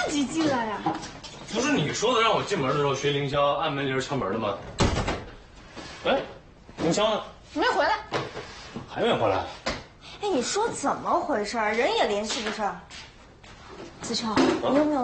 自己进来呀？ 不是你说的让我进门的时候学凌霄按门铃敲门的吗？哎，凌霄呢？ 没回来。 还没回来？ 哎，你说怎么回事？人也联系不上。子乔，你有没有